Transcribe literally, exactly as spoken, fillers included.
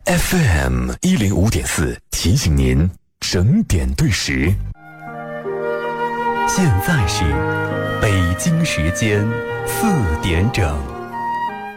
F M 一零五点四提醒您整点对时。现在是北京时间四点整。